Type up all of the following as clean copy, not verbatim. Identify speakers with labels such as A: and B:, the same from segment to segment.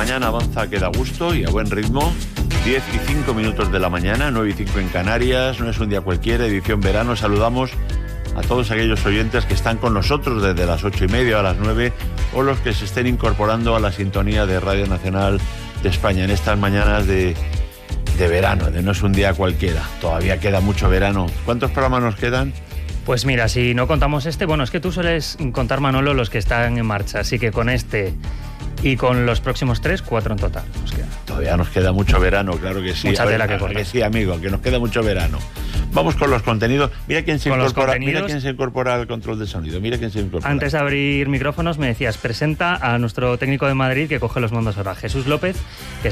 A: mañana avanza que da gusto y a buen ritmo. 10 y 5 minutos de la mañana, 9 y 5 en Canarias. No es un día cualquiera, edición verano. Saludamos a todos aquellos oyentes que están con nosotros desde las 8:30 a las 9 o los que se estén incorporando a la sintonía de Radio Nacional de España en estas mañanas de verano, de no es un día cualquiera. Todavía queda mucho verano. ¿Cuántos programas nos quedan?
B: Pues mira, si no contamos bueno, es que tú sueles contar, Manolo, los que están en marcha, así que con este y con los próximos 3, 4 en total nos queda.
A: Todavía nos queda mucho verano, claro que sí.
B: Mucha tela que cortar.
A: Que sí, amigo, que nos queda mucho verano. Vamos con los contenidos. Mira quién se incorpora al control de sonido. Mira quién se incorpora.
B: Antes de abrir micrófonos me decías, presenta a nuestro técnico de Madrid que coge los mandos ahora, Jesús López, que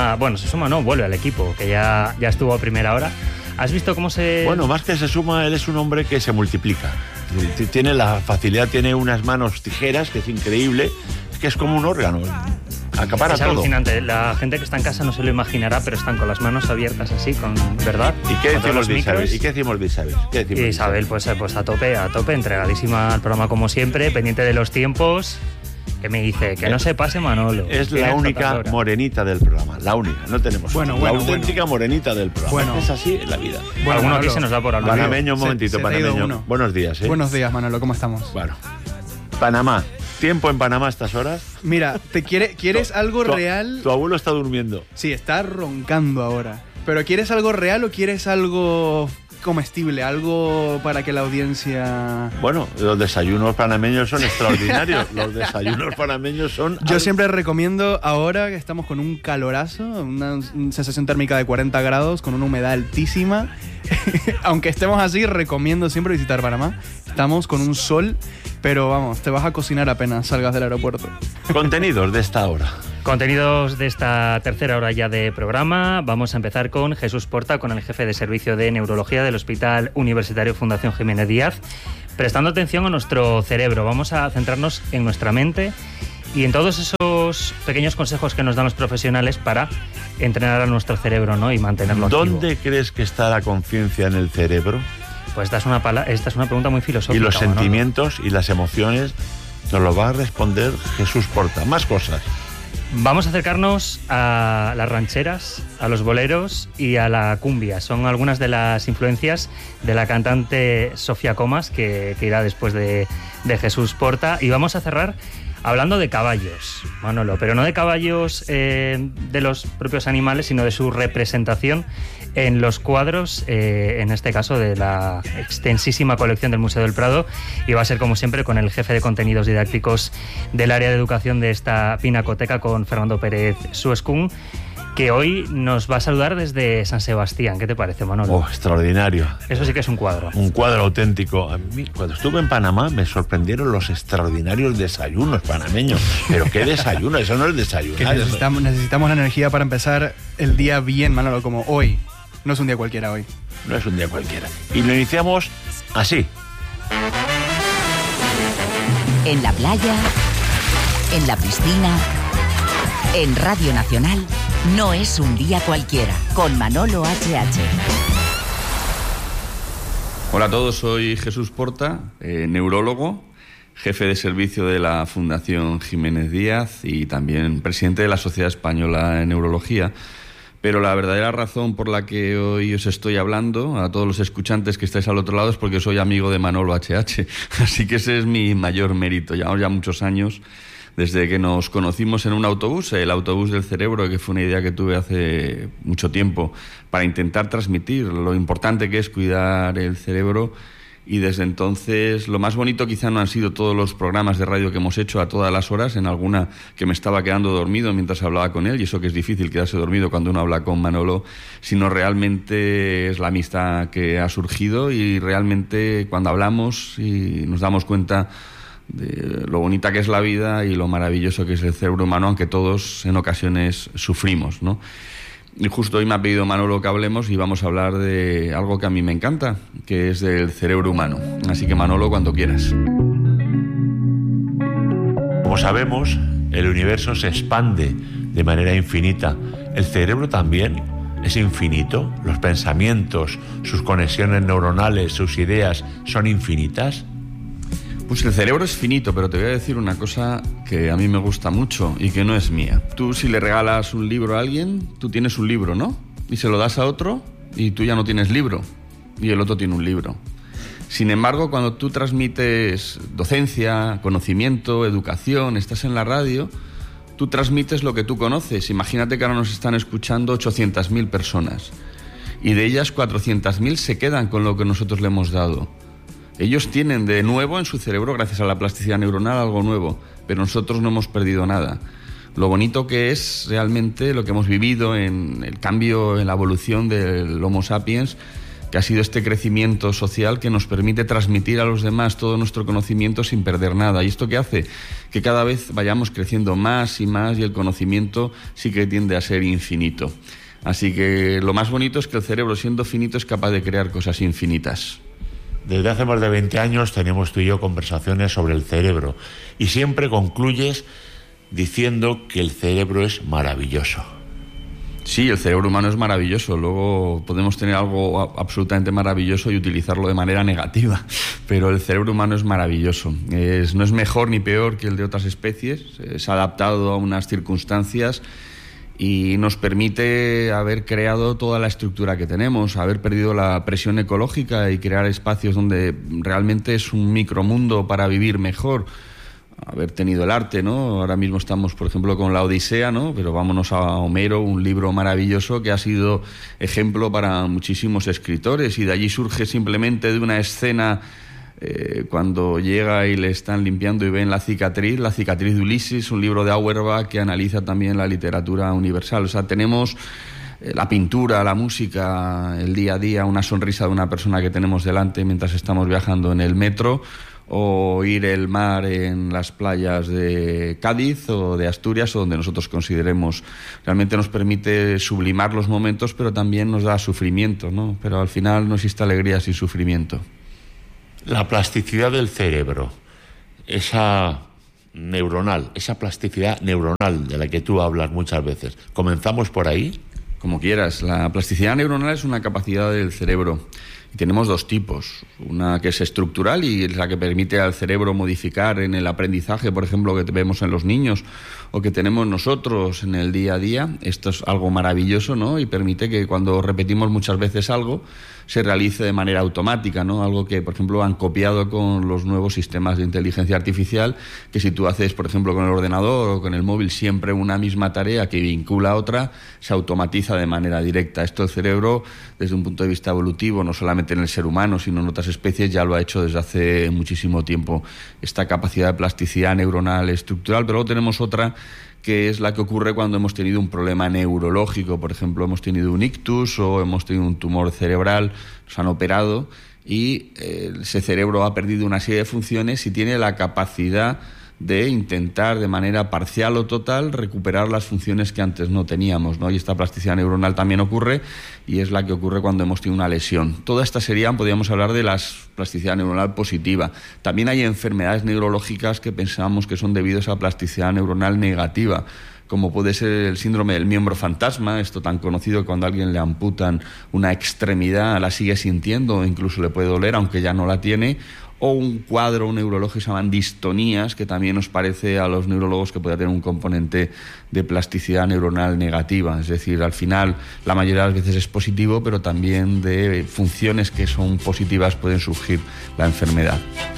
B: vuelve al equipo, que ya estuvo a primera hora. ¿Has visto cómo se...?
A: Bueno, más que se suma, él es un hombre que se multiplica. Tiene la facilidad, tiene unas manos tijeras, que es increíble, que es como un órgano. Acapara todo. Es
B: alucinante. La gente que está en casa no se lo imaginará, pero están con las manos abiertas así, ¿verdad?
A: ¿Y qué decimos de Isabel? ¿Y qué decimos de Isabel?
B: Isabel, pues a tope, entregadísima al programa como siempre, pendiente de los tiempos. Que me dice, que no se pase Manolo.
A: Es la única morenita del programa, la única, no tenemos la auténtica morenita del programa.
B: Bueno,
A: es así en la vida.
B: Bueno, alguno aquí se nos da por hablar.
A: Panameño, un momentito, panameño. Buenos días, ¿eh?
C: Buenos días, Manolo, ¿cómo estamos?
A: Bueno, Panamá. ¿Tiempo en Panamá a estas horas?
C: Mira, ¿quieres algo real?
A: Tu abuelo está durmiendo.
C: Sí, está roncando ahora. ¿Pero quieres algo real o quieres algo comestible? Algo para que la audiencia... Bueno,
A: los desayunos panameños son extraordinarios. Los desayunos panameños son...
C: Yo siempre recomiendo, ahora que estamos con un calorazo, una sensación térmica de 40 grados, con una humedad altísima, aunque estemos así, recomiendo siempre visitar Panamá. Estamos con un sol, pero vamos, te vas a cocinar apenas salgas del aeropuerto.
A: Contenidos de esta hora.
B: Contenidos de esta tercera hora ya de programa. Vamos a empezar con Jesús Porta, con el jefe de servicio de neurología del Hospital Universitario Fundación Jiménez Díaz, prestando atención a nuestro cerebro. Vamos a centrarnos en nuestra mente y en todos esos pequeños consejos que nos dan los profesionales para entrenar a nuestro cerebro, ¿no? Y mantenerlo activo.
A: ¿Dónde crees que está la conciencia en el cerebro?
B: Pues esta es una pregunta muy filosófica.
A: Y los sentimientos y las emociones nos lo va a responder Jesús Porta. Más cosas.
B: Vamos a acercarnos a las rancheras, a los boleros y a la cumbia. Son algunas de las influencias de la cantante Sofía Comas, que irá después de Jesús Porta. Y vamos a cerrar hablando de caballos, Manolo, pero no de caballos de los propios animales, sino de su representación en los cuadros, en este caso de la extensísima colección del Museo del Prado, y va a ser como siempre con el jefe de contenidos didácticos del área de educación de esta pinacoteca, con Fernando Pérez Suescún, que hoy nos va a saludar desde San Sebastián. ¿Qué te parece, Manolo?
A: Oh, extraordinario.
B: Eso sí que es un cuadro.
A: Un cuadro auténtico. A mí, cuando estuve en Panamá, me sorprendieron los extraordinarios desayunos panameños. ¿Pero qué desayuno? Eso no es desayuno.
C: Necesitamos la energía para empezar el día bien, Manolo, como hoy. No es un día cualquiera hoy.
A: No es un día cualquiera. Y lo iniciamos así.
D: En la playa, en la piscina, en Radio Nacional, no es un día cualquiera, con Manolo H.H.
E: Hola a todos, soy Jesús Porta, neurólogo, jefe de servicio de la Fundación Jiménez Díaz y también presidente de la Sociedad Española de Neurología. Pero la verdadera razón por la que hoy os estoy hablando, a todos los escuchantes que estáis al otro lado, es porque soy amigo de Manolo H.H. Así que ese es mi mayor mérito. Llevamos ya muchos años desde que nos conocimos en un autobús, el autobús del cerebro, que fue una idea que tuve hace mucho tiempo para intentar transmitir lo importante que es cuidar el cerebro. Y desde entonces lo más bonito quizá no han sido todos los programas de radio que hemos hecho a todas las horas, en alguna que me estaba quedando dormido mientras hablaba con él, y eso que es difícil quedarse dormido cuando uno habla con Manolo, sino realmente es la amistad que ha surgido, y realmente cuando hablamos y nos damos cuenta de lo bonita que es la vida y lo maravilloso que es el cerebro humano, aunque todos en ocasiones sufrimos, ¿no? Y justo hoy me ha pedido Manolo que hablemos y vamos a hablar de algo que a mí me encanta, que es del cerebro humano. Así que Manolo, cuando quieras.
A: Como sabemos, el universo se expande de manera infinita. El cerebro también es infinito. Los pensamientos, sus conexiones neuronales, sus ideas son infinitas.
E: Pues el cerebro es finito, pero te voy a decir una cosa que a mí me gusta mucho y que no es mía. Tú, si le regalas un libro a alguien, tú tienes un libro, ¿no? Y se lo das a otro y tú ya no tienes libro y el otro tiene un libro. Sin embargo, cuando tú transmites docencia, conocimiento, educación, estás en la radio, tú transmites lo que tú conoces. Imagínate que ahora nos están escuchando 800.000 personas y de ellas 400.000 se quedan con lo que nosotros le hemos dado. Ellos tienen de nuevo en su cerebro, gracias a la plasticidad neuronal, algo nuevo, pero nosotros no hemos perdido nada. Lo bonito que es realmente lo que hemos vivido en el cambio, en la evolución del Homo sapiens, que ha sido este crecimiento social que nos permite transmitir a los demás todo nuestro conocimiento sin perder nada. ¿Y esto qué hace? Que cada vez vayamos creciendo más y más y el conocimiento sí que tiende a ser infinito. Así que lo más bonito es que el cerebro, siendo finito, es capaz de crear cosas infinitas.
A: Desde hace más de 20 años tenemos tú y yo conversaciones sobre el cerebro y siempre concluyes diciendo que el cerebro es maravilloso.
E: Sí, el cerebro humano es maravilloso. Luego podemos tener algo absolutamente maravilloso y utilizarlo de manera negativa, pero el cerebro humano es maravilloso. No es mejor ni peor que el de otras especies, es adaptado a unas circunstancias y nos permite haber creado toda la estructura que tenemos, haber perdido la presión ecológica y crear espacios donde realmente es un micromundo para vivir mejor. Haber tenido el arte, ¿no? Ahora mismo estamos, por ejemplo, con la Odisea, ¿no? Pero vámonos a Homero, un libro maravilloso que ha sido ejemplo para muchísimos escritores, y de allí surge simplemente de una escena cuando llega y le están limpiando y ven la cicatriz de Ulises, un libro de Auerbach que analiza también la literatura universal. O sea, tenemos la pintura, la música, el día a día, una sonrisa de una persona que tenemos delante mientras estamos viajando en el metro, o oír el mar en las playas de Cádiz o de Asturias o donde nosotros consideremos. Realmente nos permite sublimar los momentos, pero también nos da sufrimiento, ¿no? Pero al final no existe alegría sin sufrimiento.
A: La plasticidad del cerebro, esa plasticidad neuronal de la que tú hablas muchas veces, ¿comenzamos por ahí?
E: Como quieras. La plasticidad neuronal es una capacidad del cerebro. Y tenemos dos tipos. Una que es estructural y es la que permite al cerebro modificar en el aprendizaje, por ejemplo, que vemos en los niños o que tenemos nosotros en el día a día. Esto es algo maravilloso, ¿no? Y permite que cuando repetimos muchas veces algo se realice de manera automática, ¿no? Algo que, por ejemplo, han copiado con los nuevos sistemas de inteligencia artificial, que si tú haces, por ejemplo, con el ordenador o con el móvil siempre una misma tarea que vincula a otra, se automatiza de manera directa. Esto el cerebro, desde un punto de vista evolutivo, no solamente en el ser humano, sino en otras especies, ya lo ha hecho desde hace muchísimo tiempo, esta capacidad de plasticidad neuronal estructural. Pero luego tenemos otra, que es la que ocurre cuando hemos tenido un problema neurológico. Por ejemplo, hemos tenido un ictus o hemos tenido un tumor cerebral, nos han operado y ese cerebro ha perdido una serie de funciones y tiene la capacidad de intentar de manera parcial o total recuperar las funciones que antes no teníamos, ¿no? Y esta plasticidad neuronal también ocurre, y es la que ocurre cuando hemos tenido una lesión. Todas estas serían, podríamos hablar de la plasticidad neuronal positiva. También hay enfermedades neurológicas que pensamos que son debidas a plasticidad neuronal negativa, como puede ser el síndrome del miembro fantasma, esto tan conocido que cuando a alguien le amputan una extremidad la sigue sintiendo o incluso le puede doler aunque ya no la tiene, o un cuadro neurológico que se llaman distonías, que también nos parece a los neurólogos que puede tener un componente de plasticidad neuronal negativa. Es decir, al final la mayoría de las veces es positivo, pero también de funciones que son positivas pueden surgir la enfermedad.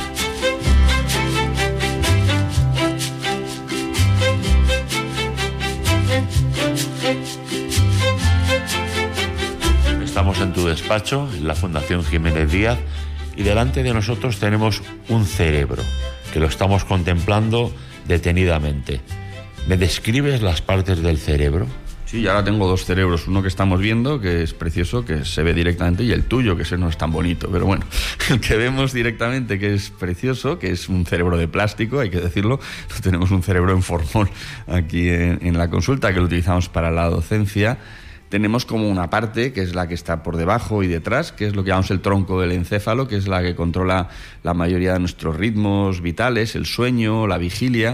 A: Estamos en tu despacho, en la Fundación Jiménez Díaz, y delante de nosotros tenemos un cerebro, que lo estamos contemplando detenidamente. ¿Me describes las partes del cerebro?
E: Sí, ahora tengo dos cerebros, uno que estamos viendo, que es precioso, que se ve directamente, y el tuyo, que ese no es tan bonito, pero bueno, el que vemos directamente, que es precioso, que es un cerebro de plástico, hay que decirlo, no tenemos un cerebro en formol aquí en la consulta, que lo utilizamos para la docencia. Tenemos como una parte, que es la que está por debajo y detrás, que es lo que llamamos el tronco del encéfalo, que es la que controla la mayoría de nuestros ritmos vitales, el sueño, la vigilia,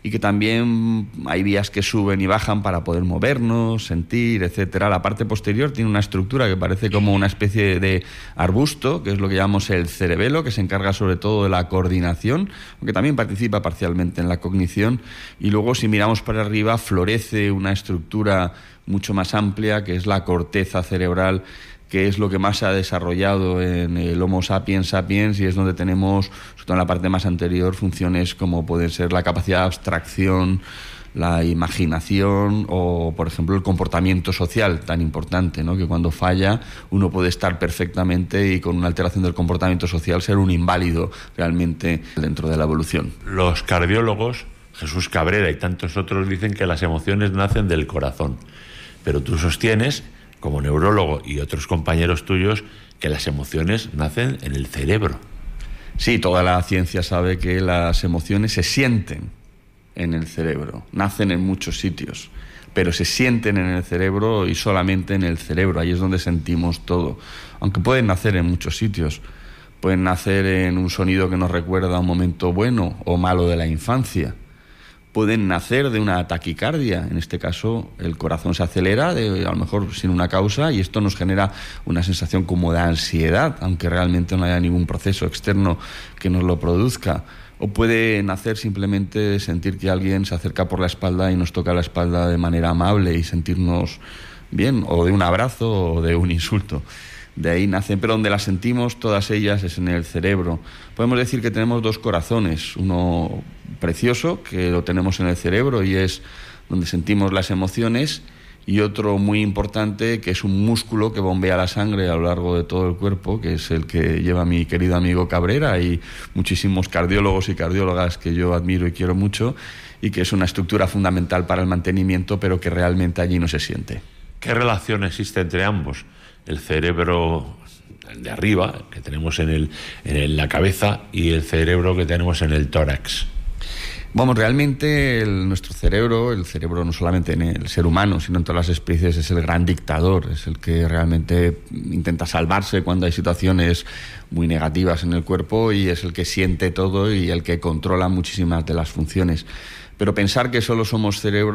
E: y que también hay vías que suben y bajan para poder movernos, sentir, etcétera. La parte posterior tiene una estructura que parece como una especie de arbusto, que es lo que llamamos el cerebelo, que se encarga sobre todo de la coordinación, aunque también participa parcialmente en la cognición. Y luego, si miramos para arriba, florece una estructura mucho más amplia, que es la corteza cerebral, que es lo que más se ha desarrollado en el Homo sapiens sapiens, y es donde tenemos, sobre todo en la parte más anterior, funciones como pueden ser la capacidad de abstracción, la imaginación o, por ejemplo, el comportamiento social, tan importante, ¿no? Que cuando falla uno puede estar perfectamente y con una alteración del comportamiento social ser un inválido realmente dentro de la evolución.
A: Los cardiólogos, Jesús Cabrera y tantos otros, dicen que las emociones nacen del corazón, pero tú sostienes, como neurólogo y otros compañeros tuyos, que las emociones nacen en el cerebro.
E: Sí, toda la ciencia sabe que las emociones se sienten en el cerebro, nacen en muchos sitios, pero se sienten en el cerebro y solamente en el cerebro, ahí es donde sentimos todo, aunque pueden nacer en muchos sitios. Pueden nacer en un sonido que nos recuerda a un momento bueno o malo de la infancia. Pueden nacer de una taquicardia, en este caso el corazón se acelera, a lo mejor sin una causa, y esto nos genera una sensación como de ansiedad, aunque realmente no haya ningún proceso externo que nos lo produzca. O puede nacer simplemente de sentir que alguien se acerca por la espalda y nos toca la espalda de manera amable y sentirnos bien, o de un abrazo o de un insulto. De ahí nacen, pero donde las sentimos todas ellas es en el cerebro. Podemos decir que tenemos dos corazones, uno precioso, que lo tenemos en el cerebro y es donde sentimos las emociones, y otro muy importante, que es un músculo que bombea la sangre a lo largo de todo el cuerpo, que es el que lleva mi querido amigo Cabrera y muchísimos cardiólogos y cardiólogas que yo admiro y quiero mucho, y que es una estructura fundamental para el mantenimiento, pero que realmente allí no se siente.
A: ¿Qué relación existe entre ambos? El cerebro de arriba, que tenemos en la cabeza, y el cerebro que tenemos en el tórax.
E: Vamos, realmente nuestro cerebro, el cerebro no solamente en el ser humano, sino en todas las especies, es el gran dictador, es el que realmente intenta salvarse cuando hay situaciones muy negativas en el cuerpo, y es el que siente todo y el que controla muchísimas de las funciones. Pero pensar que solo somos cerebro